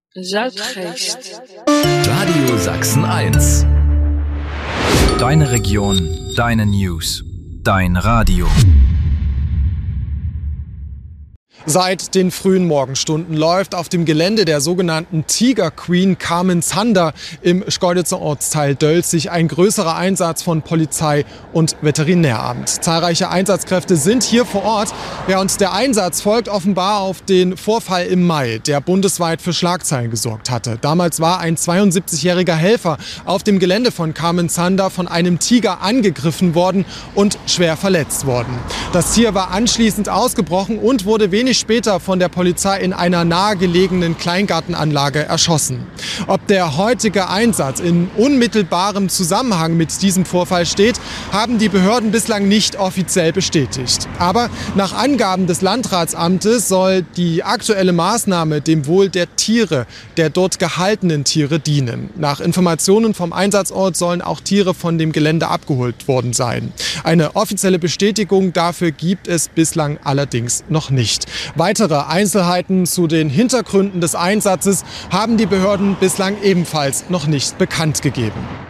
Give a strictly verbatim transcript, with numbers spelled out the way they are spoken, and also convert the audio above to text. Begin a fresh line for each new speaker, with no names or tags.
Saarbrücken.
Radio Sachsen eins. Deine Region, deine News, dein Radio.
Seit den frühen Morgenstunden läuft auf dem Gelände der sogenannten Tiger Queen Carmen Zander im Schkeuditzer Ortsteil Dölzig ein größerer Einsatz von Polizei und Veterinäramt. Zahlreiche Einsatzkräfte sind hier vor Ort. Ja, und der Einsatz folgt offenbar auf den Vorfall im Mai, der bundesweit für Schlagzeilen gesorgt hatte. Damals war ein zweiundsiebzigjähriger Helfer auf dem Gelände von Carmen Zander von einem Tiger angegriffen worden und schwer verletzt worden. Das Tier war anschließend ausgebrochen und wurde wenig später von der Polizei in einer nahegelegenen Kleingartenanlage erschossen. Ob der heutige Einsatz in unmittelbarem Zusammenhang mit diesem Vorfall steht, haben die Behörden bislang nicht offiziell bestätigt. Aber nach Angaben des Landratsamtes soll die aktuelle Maßnahme dem Wohl der Tiere, der dort gehaltenen Tiere, dienen. Nach Informationen vom Einsatzort sollen auch Tiere von dem Gelände abgeholt worden sein. Eine offizielle Bestätigung dafür gibt es bislang allerdings noch nicht. Weitere Einzelheiten zu den Hintergründen des Einsatzes haben die Behörden bislang ebenfalls noch nicht bekannt gegeben.